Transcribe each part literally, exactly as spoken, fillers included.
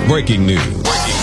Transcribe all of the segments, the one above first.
Breaking news.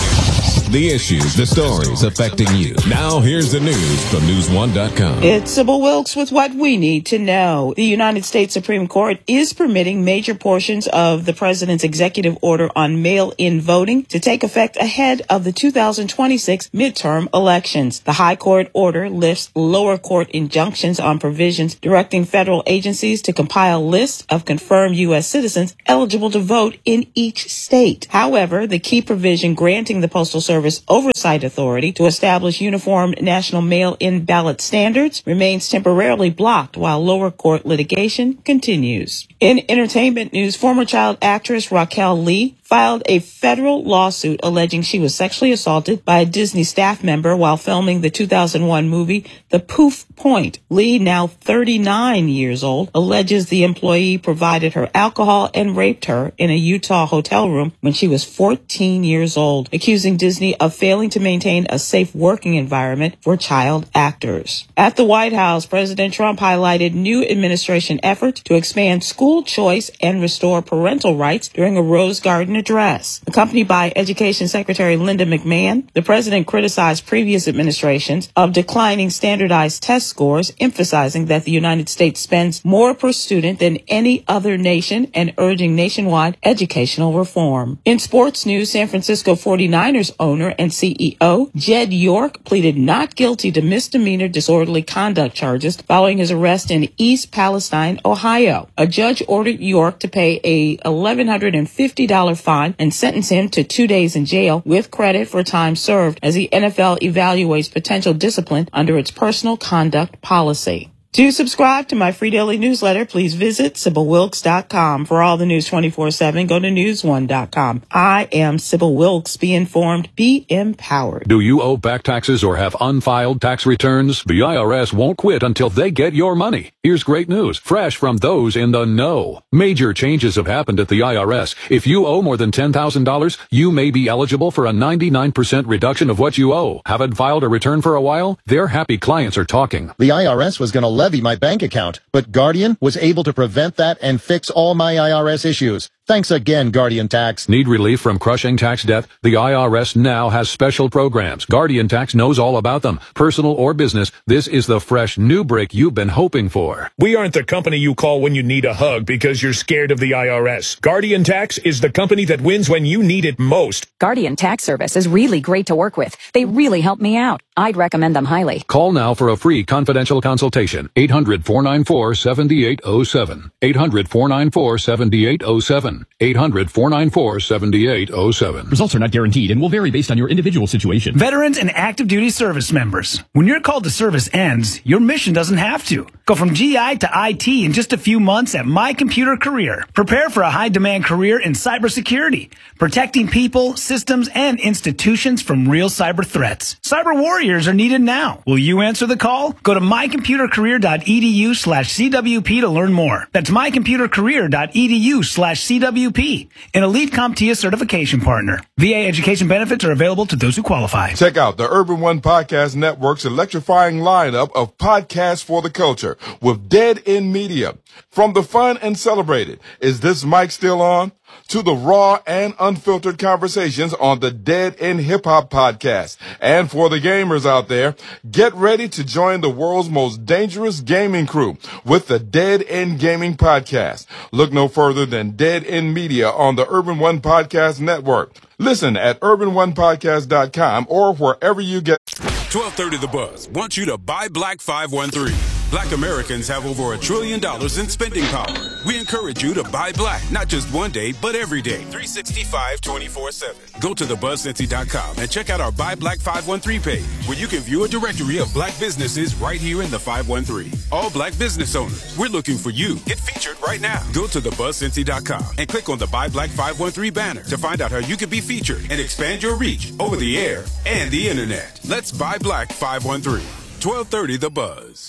The issues, the stories affecting you. Now here's the news from news one dot com. It's Sybil Wilkes with what we need to know. The United States Supreme Court is permitting major portions of the president's executive order on mail-in voting to take effect ahead of the two thousand twenty-six midterm elections. The High Court order lifts lower court injunctions on provisions directing federal agencies to compile lists of confirmed U S citizens eligible to vote in each state. However, the key provision granting the Postal Service Oversight Authority to establish uniform national mail-in ballot standards remains temporarily blocked while lower court litigation continues. In entertainment news, former child actress Raquel Lee filed a federal lawsuit alleging she was sexually assaulted by a Disney staff member while filming the two thousand one movie The Poof Point. Lee, now thirty-nine years old, alleges the employee provided her alcohol and raped her in a Utah hotel room when she was fourteen years old, accusing Disney of failing to maintain a safe working environment for child actors. At the White House, President Trump highlighted new administration efforts to expand school choice and restore parental rights during a Rose Garden address. Accompanied by Education Secretary Linda McMahon, the president criticized previous administrations of declining standardized test scores, emphasizing that the United States spends more per student than any other nation and urging nationwide educational reform. In sports news, San Francisco forty-niners owner and C E O Jed York pleaded not guilty to misdemeanor disorderly conduct charges following his arrest in East Palestine, Ohio. A judge ordered York to pay a one thousand one hundred fifty dollars fine and sentence him to two days in jail with credit for time served as the N F L evaluates potential discipline under its personal conduct policy. To subscribe to my free daily newsletter, please visit Sybil Wilkes dot com. For all the news twenty-four seven, go to news one dot com. I am Sybil Wilkes. Be informed, be empowered. Do you owe back taxes or have unfiled tax returns? The I R S won't quit until they get your money. Here's great news, fresh from those in the know. Major changes have happened at the I R S. If you owe more than ten thousand dollars, you may be eligible for a ninety-nine percent reduction of what you owe. Haven't filed a return for a while? Their happy clients are talking. The I R S was going to levy my bank account, but Guardian was able to prevent that and fix all my I R S issues. Thanks again, Guardian Tax. Need relief from crushing tax debt? The I R S now has special programs. Guardian Tax knows all about them. Personal or business, this is the fresh new break you've been hoping for. We aren't the company you call when you need a hug because you're scared of the I R S. Guardian Tax is the company that wins when you need it most. Guardian Tax Service is really great to work with. They really help me out. I'd recommend them highly. Call now for a free confidential consultation. eight hundred, four nine four, seven eight zero seven. eight hundred, four nine four, seven eight zero seven. eight hundred, four nine four, seven eight zero seven. Results are not guaranteed and will vary based on your individual situation. Veterans and active duty service members. When your call to service ends, your mission doesn't have to. Go from G I to I T in just a few months at My Computer Career. Prepare for a high-demand career in cybersecurity, protecting people, systems, and institutions from real cyber threats. Cyber warriors are needed now. Will you answer the call? Go to mycomputercareer.edu slash CWP to learn more. That's mycomputercareer.edu slash CWP, an Elite CompTIA certification partner. V A education benefits are available to those who qualify. Check out the Urban One Podcast Network's electrifying lineup of podcasts for the culture with Dead End Media. From the fun and celebrated, Is This Mic Still On? To the raw and unfiltered conversations on the Dead End Hip Hop Podcast. And for the gamers out there, get ready to join the world's most dangerous gaming crew with the Dead End Gaming Podcast. Look no further than Dead End Media on the Urban One Podcast Network. Listen at urban one podcast dot com or wherever you get. twelve thirty The Buzz wants you to buy Black five one three. Black Americans have over a trillion dollars in spending power. We encourage you to buy black, not just one day, but every day, three sixty-five, twenty-four seven. Go to the buzz cincy dot com and check out our Buy Black five one three page, where you can view a directory of black businesses right here in the five one three. All black business owners, we're looking for you. Get featured right now. Go to the buzz cincy dot com and click on the Buy Black five one three banner to find out how you can be featured and expand your reach over the air and the internet. Let's buy Black five one three. twelve thirty The Buzz.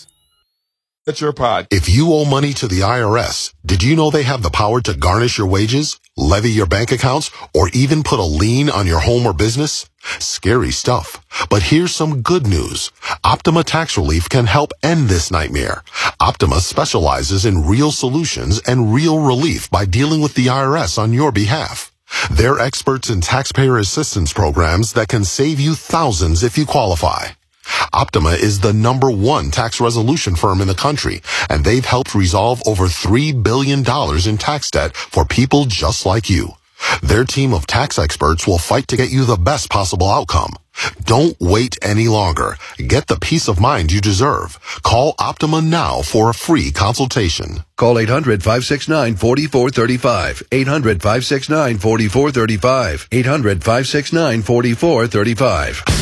It's your pod. If you owe money to the I R S, did you know they have the power to garnish your wages, levy your bank accounts, or even put a lien on your home or business? Scary stuff. But here's some good news. Optima Tax Relief can help end this nightmare. Optima specializes in real solutions and real relief by dealing with the I R S on your behalf. They're experts in taxpayer assistance programs that can save you thousands if you qualify. Optima is the number one tax resolution firm in the country, and they've helped resolve over three billion dollars in tax debt for people just like you. Their team of tax experts will fight to get you the best possible outcome. Don't wait any longer. Get the peace of mind you deserve. Call Optima now for a free consultation. Call eight hundred, five six nine, four four three five. eight hundred, five six nine, four four three five. eight hundred, five six nine, four four three five.